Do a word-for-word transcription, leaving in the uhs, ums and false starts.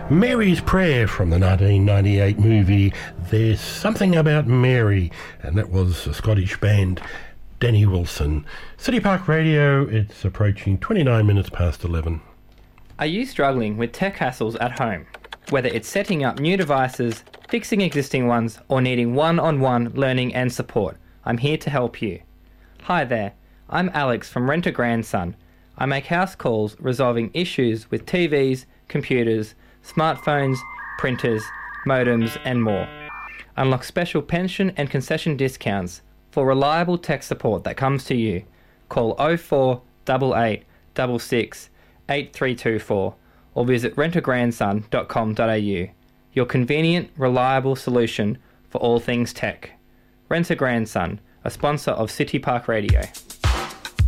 Mary's Prayer from the nineteen ninety-eight movie There's Something About Mary, and that was a Scottish band, Danny Wilson. City Park Radio, it's approaching twenty-nine minutes past eleven. Are you struggling with tech hassles at home? Whether it's setting up new devices, fixing existing ones, or needing one-on-one learning and support, I'm here to help you. Hi there, I'm Alex from Rent a Grandson. I make house calls resolving issues with T Vs, computers, smartphones, printers, modems and more. Unlock special pension and concession discounts for reliable tech support that comes to you. Call oh four eight eight six six eight three two four or visit rent a grandson dot com dot a u. Your convenient, reliable solution for all things tech. Rent a Grandson, a sponsor of City Park Radio.